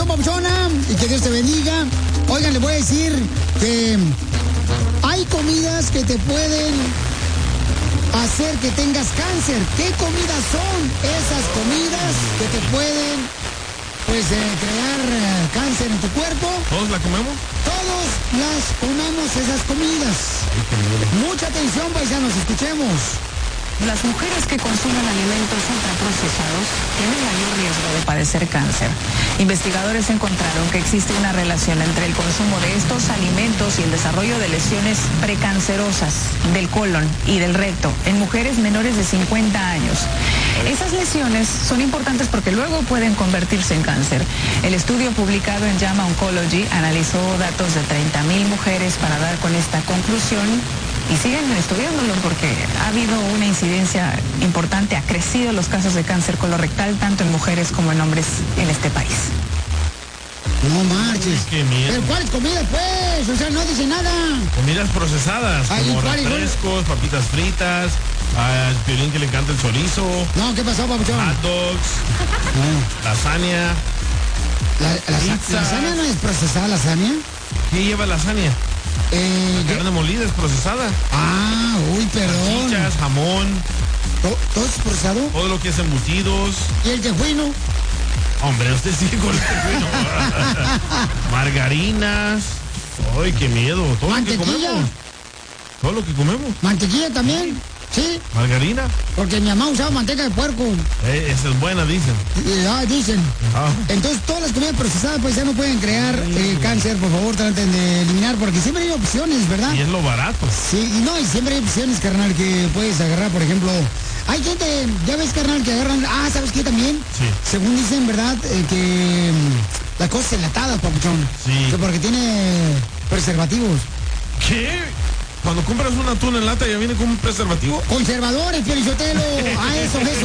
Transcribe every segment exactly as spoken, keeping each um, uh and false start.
atención, papuchona, y que Dios te bendiga. Oigan, les voy a decir que hay comidas que te pueden hacer que tengas cáncer. ¿Qué comidas son esas comidas que te pueden, pues, eh, crear eh, cáncer en tu cuerpo? ¿Todos la comemos? Todos las comemos esas comidas. Mucha atención, paisanos, escuchemos. Las mujeres que consumen alimentos ultraprocesados tienen mayor riesgo de padecer cáncer. Investigadores encontraron que existe una relación entre el consumo de estos alimentos y el desarrollo de lesiones precancerosas del colon y del recto en mujeres menores de cincuenta años. Esas lesiones son importantes porque luego pueden convertirse en cáncer. El estudio publicado en JAMA Oncology analizó datos de treinta mil mujeres para dar con esta conclusión. Y siguen estudiándolo porque ha habido una incidencia importante, ha crecido los casos de cáncer colorectal tanto en mujeres como en hombres en este país. No marches. Qué miedo. ¿Pero cuáles comidas, pues? O sea, no dice nada. Comidas procesadas, Ay, como ¿cuáles son? refrescos, papitas fritas, al Piolín que le encanta el chorizo, No, ¿qué pasó, papuchón? hot dogs, No. lasaña. La, la, Pizza. ¿Lasaña no es procesada, lasaña? ¿Qué lleva lasaña? Eh, Carne molida es procesada. ah, uy, perdón. Salchichas, jamón, ¿To- ¿Todo es procesado? todo lo que es embutidos. ¿Y el tejuino? Hombre, usted sigue con el tejuino. Margarinas. Ay, qué miedo. Todo lo que ¿Mantequilla? comemos. Todo lo que comemos. ¿Mantequilla también? Sí, Margarina. porque mi mamá usaba manteca de puerco. Eh, esa es buena, dicen. Y, ah, dicen. Ah. Entonces, todas las comidas procesadas, pues ya no pueden crear eh, cáncer. Por favor, traten de eliminar, porque siempre hay opciones, ¿verdad? Y es lo barato. Sí, y no, y siempre hay opciones, carnal, que puedes agarrar, por ejemplo. Hay gente, ya ves, carnal, que agarran. Ah, ¿sabes qué también? Sí. Según dicen, ¿verdad? Eh, que mm, las cosas enlatadas, papuchón. Sí. Que porque tiene preservativos. ¿Qué? Cuando compras un atún en lata ya viene con un preservativo. Conservadores, Piolichotelo. Ah, eso, eso.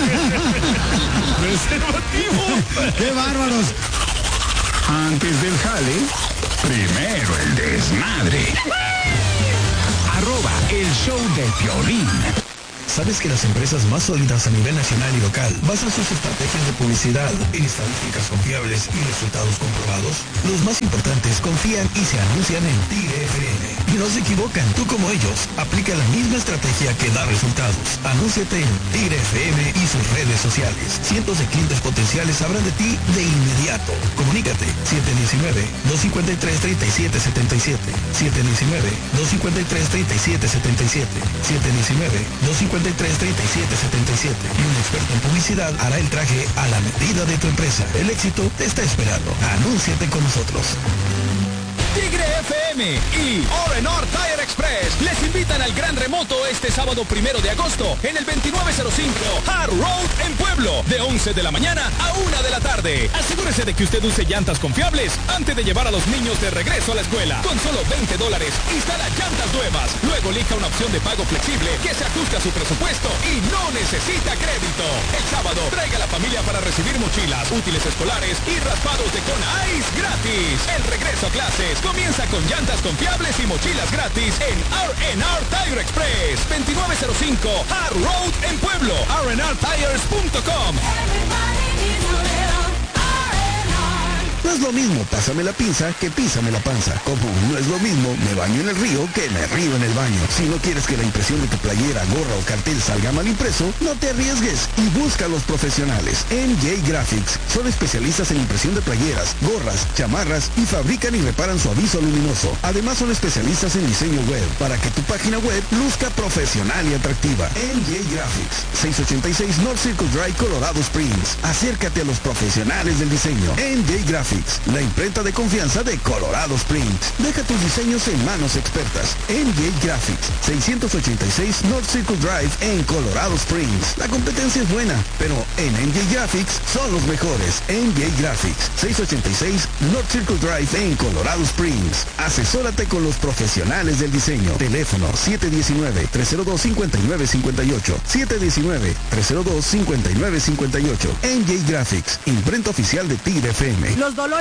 ¡Preservativo! ¡Qué bárbaros! Antes del jale, primero el desmadre. Arroba el show de Piolín. ¿Sabes que las empresas más sólidas a nivel nacional y local basan sus estrategias de publicidad en estadísticas confiables y resultados comprobados? Los más importantes confían y se anuncian en Tigre F M. Y no se equivocan, tú como ellos, aplica la misma estrategia que da resultados. Anúnciate en Tigre F M y sus redes sociales. Cientos de clientes potenciales sabrán de ti de inmediato. Comunícate siete uno nueve, dos cinco tres, tres siete siete siete, siete uno nueve, dos cinco tres, tres siete siete siete, siete uno nueve, dos cinco tres, tres siete siete siete y un experto en publicidad hará el traje a la medida de tu empresa. El éxito te está esperando. Anúnciate con nosotros. Tigre F M y R and R Tire Express les invitan al gran remoto este sábado primero de agosto en el veintinueve cero cinco Hard Road en Pueblo, de once de la mañana a una de la tarde. Asegúrese de que usted use llantas confiables antes de llevar a los niños de regreso a la escuela. Con solo veinte dólares, instala llantas nuevas. Luego elija una opción de pago flexible que se ajuste a su presupuesto y no necesita crédito. El sábado, traiga a la familia para recibir mochilas, útiles escolares y raspados de Kona Ice gratis. El regreso a clases comienza con llantas confiables y mochilas gratis en R and R Tire Express. veintinueve cero cinco Hard Road en Pueblo. R and R tires punto com. No es lo mismo pásame la pinza que písame la panza. Como no es lo mismo me baño en el río que me río en el baño. Si no quieres que la impresión de tu playera, gorra o cartel salga mal impreso, no te arriesgues y busca a los profesionales. N J Graphics son especialistas en impresión de playeras, gorras, chamarras y fabrican y reparan su aviso luminoso. Además son especialistas en diseño web para que tu página web luzca profesional y atractiva. N J Graphics, seiscientos ochenta y seis North Circle Drive, Colorado Springs. Acércate a los profesionales del diseño. N J Graphics, la imprenta de confianza de Colorado Springs. Deja tus diseños en manos expertas. N J Graphics, seiscientos ochenta y seis North Circle Drive en Colorado Springs. La competencia es buena, pero en N J Graphics son los mejores. N J Graphics, seiscientos ochenta y seis North Circle Drive en Colorado Springs. Asesórate con los profesionales del diseño. Teléfono siete uno nueve, tres cero dos, cinco nueve cinco ocho, siete uno nueve, tres cero dos, cinco nueve cinco ocho. N J Graphics, imprenta oficial de Tigre F M. Los dolores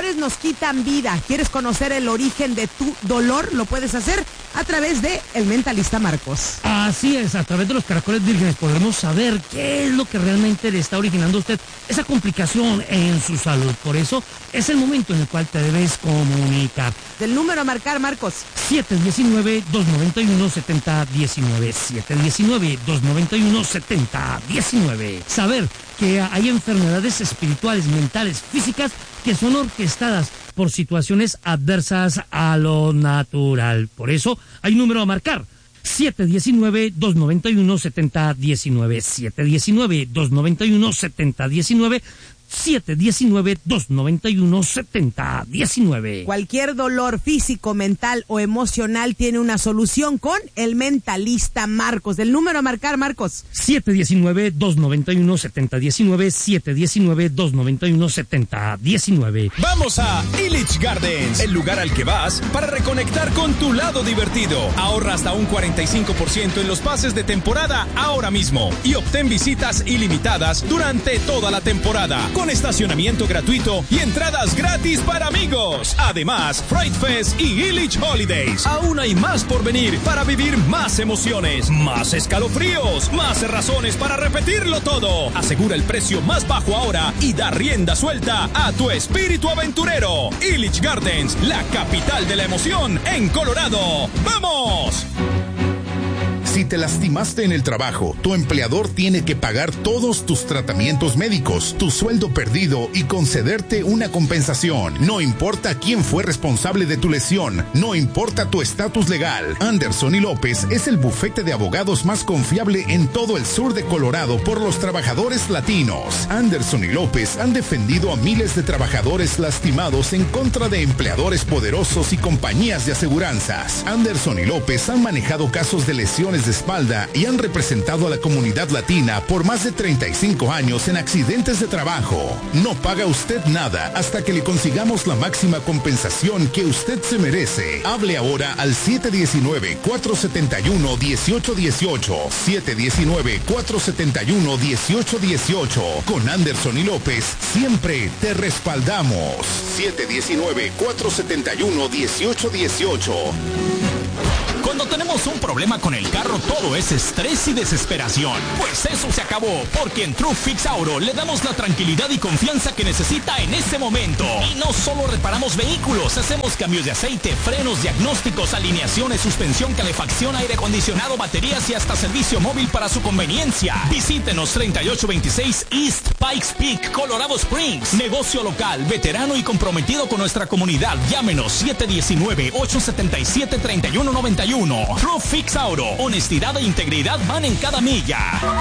dolores nos quitan vida. ¿Quieres conocer el origen de tu dolor? Lo puedes hacer a través de El Mentalista Marcos. Así es, a través de los caracoles vírgenes podremos saber qué es lo que realmente le está originando a usted esa complicación en su salud. Por eso es el momento en el cual te debes comunicar. Del número a marcar, Marcos. siete uno nueve, dos nueve uno, siete cero uno nueve. siete uno nueve, dos nueve uno, siete cero uno nueve. Saber que hay enfermedades espirituales, mentales, físicas que son orquestadas por situaciones adversas a lo natural. Por eso hay un número a marcar. siete uno nueve, dos nueve uno, siete cero uno nueve. siete uno nueve, dos nueve uno, siete cero uno nueve. siete uno nueve, dos nueve uno, siete cero uno nueve. Cualquier dolor físico, mental o emocional tiene una solución con El Mentalista Marcos. Del número a marcar, Marcos. siete uno nueve, dos nueve uno, siete cero uno nueve. siete uno nueve, dos nueve uno, siete cero uno nueve. Vamos a Illich Gardens, el lugar al que vas para reconectar con tu lado divertido. Ahorra hasta un cuarenta y cinco por ciento en los pases de temporada ahora mismo y obtén visitas ilimitadas durante toda la temporada, con estacionamiento gratuito y entradas gratis para amigos. Además, Fright Fest y Illich Holidays. Aún hay más por venir para vivir más emociones, más escalofríos, más razones para repetirlo todo. Asegura el precio más bajo ahora y da rienda suelta a tu espíritu aventurero. Illich Gardens, la capital de la emoción en Colorado. ¡Vamos! Si te lastimaste en el trabajo, tu empleador tiene que pagar todos tus tratamientos médicos, tu sueldo perdido y concederte una compensación. No importa quién fue responsable de tu lesión, no importa tu estatus legal. Anderson y López es el bufete de abogados más confiable en todo el sur de Colorado por los trabajadores latinos. Anderson y López han defendido a miles de trabajadores lastimados en contra de empleadores poderosos y compañías de aseguranzas. Anderson y López han manejado casos de lesiones de espalda y han representado a la comunidad latina por más de treinta y cinco años en accidentes de trabajo. No paga usted nada hasta que le consigamos la máxima compensación que usted se merece. Hable ahora al siete uno nueve, cuatro siete uno, uno ocho uno ocho. siete uno nueve, cuatro siete uno, uno ocho uno ocho. Con Anderson y López siempre te respaldamos. siete uno nueve, cuatro siete uno, uno ocho uno ocho. Cuando tenemos un problema con el carro, todo es estrés y desesperación. Pues eso se acabó, porque en True Fix Auto le damos la tranquilidad y confianza que necesita en ese momento. Y no solo reparamos vehículos, hacemos cambios de aceite, frenos, diagnósticos, alineaciones, suspensión, calefacción, aire acondicionado, baterías y hasta servicio móvil para su conveniencia. Visítenos treinta y ocho veintiséis East Pikes Peak, Colorado Springs. Negocio local, veterano y comprometido con nuestra comunidad. Llámenos siete uno nueve, ocho siete siete, tres uno nueve uno. True Fix Auto, honestidad e integridad van en cada milla.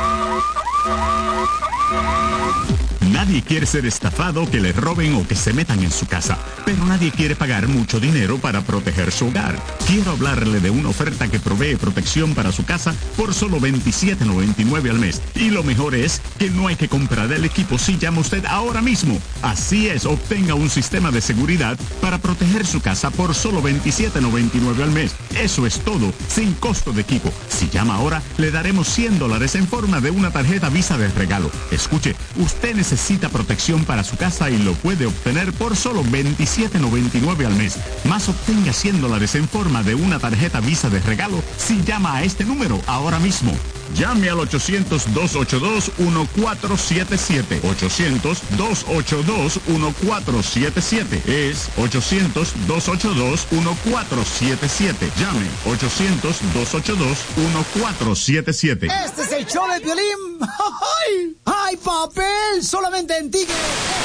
Nadie quiere ser estafado, que le roben o que se metan en su casa, pero nadie quiere pagar mucho dinero para proteger su hogar. Quiero hablarle de una oferta que provee protección para su casa por solo veintisiete noventa y nueve al mes. Y lo mejor es que no hay que comprar el equipo si llama usted ahora mismo. Así es, obtenga un sistema de seguridad para proteger su casa por solo veintisiete noventa y nueve al mes. Eso es todo, sin costo de equipo. Si llama ahora, le daremos cien dólares en forma de una tarjeta Visa de regalo. Escuche, usted necesita Necesita protección para su casa y lo puede obtener por solo veintisiete noventa y nueve al mes. Más obtenga cien dólares en forma de una tarjeta Visa de regalo si llama a este número ahora mismo. Llame al ochocientos, dos ocho dos, uno cuatro siete siete. ochocientos, dos ocho dos, uno cuatro siete siete. Es ochocientos, dos ocho dos, uno cuatro siete siete. Llame ochocientos, dos ocho dos, uno cuatro siete siete. Este es el show de Piolín. ¡Ay, papel! Solamente en Tigre.